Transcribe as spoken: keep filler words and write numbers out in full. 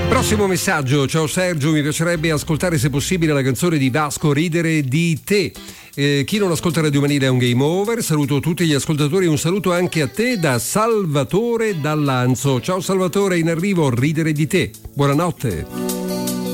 Prossimo messaggio. Ciao Sergio, mi piacerebbe ascoltare se possibile la canzone di Vasco, Ridere di te. Eh, chi non ascolta Radio Manila è un game over. Saluto tutti gli ascoltatori e un saluto anche a te da Salvatore Dall'Anzo. Ciao Salvatore, in arrivo Ridere di te. Buonanotte.